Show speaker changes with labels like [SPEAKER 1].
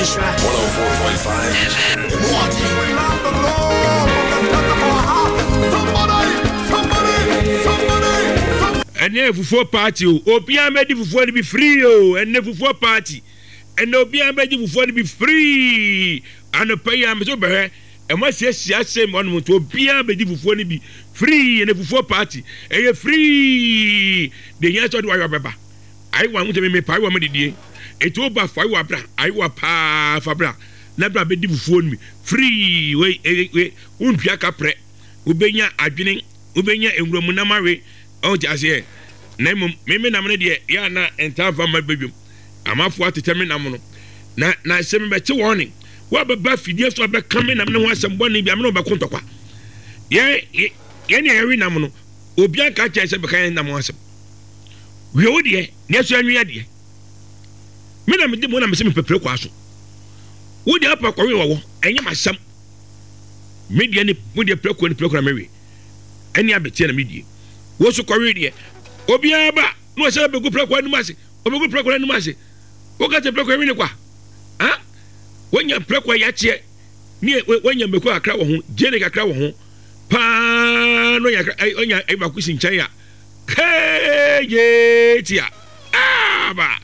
[SPEAKER 1] Nishra
[SPEAKER 2] 104.5. And then for party, Opia made before to be free, and never for party. And Opia made before to be free. And a pay am so bad. And what says the same one to Opia made before to be free and for party. And you're free. The answer to our papa. I want to make my power money. It's over for our bra. I wa pa fabra. Never be before me. Free way, Umpiaka pre. Ubenya adwinin, Ubenya and Romunamare. Oh, just here. Name me namne de ya na entafa ma bedwum amafo atetame nam no na sem be che warning wa baba fidie so be kame nam ne ho asem boni bia me no be kontokwa ye ne ewi nam no obi aka che se be kan nam ho asem we wo de ne so anwia de me na me de mo na me se me pepere kwa so wo de apa kwa we wo enye masam me de ne mo de preko ne preko na mewe eni abetie na me die wo so kwa we de Obiaba, no say be go preko anu mase. Obi go preko anu mase. O ka te preko wi ne kwa. Ha? Wonya preko ya che. Ni wonya meku akra wo ho, jene kakra wo ho. Pa no ya onya e ba kusi nchan ya. Keje tia. Aba.